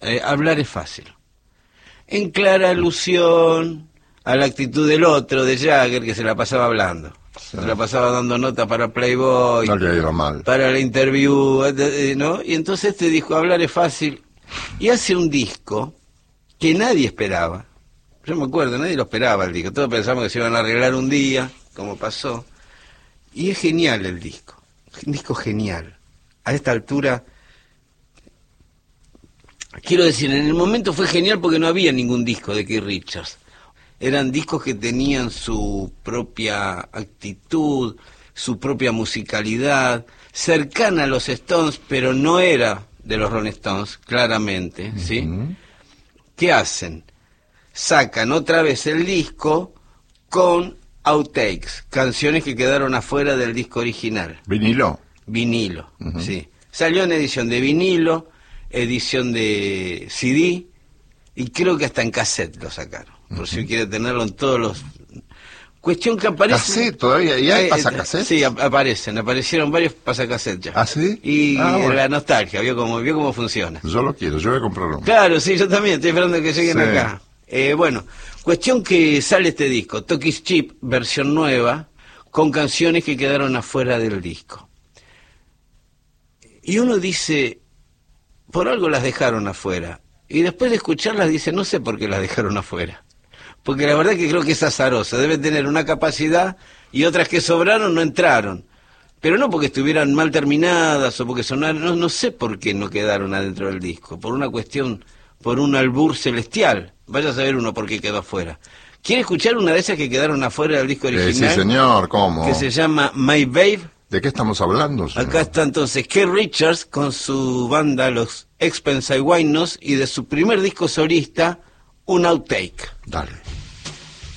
Hablar es fácil. En clara alusión a la actitud del otro, de Jagger, que se la pasaba hablando. Sí. Se la pasaba dando nota para Playboy, No le iba mal. para la interview, ¿no? Y entonces este dijo, hablar es fácil. Y hace un disco que nadie esperaba. Yo me acuerdo, nadie lo esperaba el disco. Todos pensamos que se iban a arreglar un día, como pasó. Y es genial el disco. Un disco genial. A esta altura, quiero decir, en el momento fue genial porque no había ningún disco de Keith Richards. Eran discos que tenían su propia actitud, su propia musicalidad, cercana a los Stones, pero no era de los Rolling Stones, claramente, ¿sí? ¿Qué hacen? Sacan otra vez el disco con outtakes, canciones que quedaron afuera del disco original. ¿Vinilo? Vinilo, sí. Salió en edición de vinilo, edición de CD, y creo que hasta en cassette lo sacaron, por si quiere tenerlo en todos los... Cuestión que aparece... ¿Cassette todavía? ¿Y hay pasacassette? Sí, aparecieron varios pasacassettes ya. ¿Ah, sí? Y bueno. la nostalgia, vio cómo funciona. Yo lo quiero, yo voy a comprarlo. Claro, sí, yo también, estoy esperando que lleguen Sí. acá. Bueno, cuestión que sale este disco, Toki's Chip, versión nueva, con canciones que quedaron afuera del disco. Y uno dice, por algo las dejaron afuera. Y después de escucharlas dice, no sé por qué las dejaron afuera. Porque la verdad que creo que es azarosa, debe tener una capacidad y otras que sobraron no entraron. Pero no porque estuvieran mal terminadas o porque sonaron, no sé por qué no quedaron adentro del disco, por una cuestión, por un albur celestial. Vaya a saber uno por qué quedó afuera. ¿Quiere escuchar una de esas que quedaron afuera del disco original? Sí, señor, ¿cómo? Que se llama My Babe. ¿De qué estamos hablando, señor? Acá está entonces Keith Richards con su banda Los Expensive Winos y de su primer disco solista, un outtake. Dale.